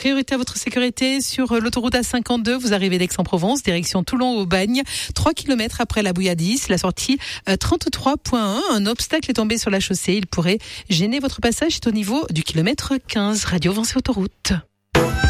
Priorité à votre sécurité sur l'autoroute A52. Vous arrivez d'Aix-en-Provence, direction Toulon-Aubagne. 3 km après la Bouilladis, la sortie 33.1. Un obstacle est tombé sur la chaussée. Il pourrait gêner votre passage. C'est au niveau du kilomètre 15. Radio Vinci Autoroute.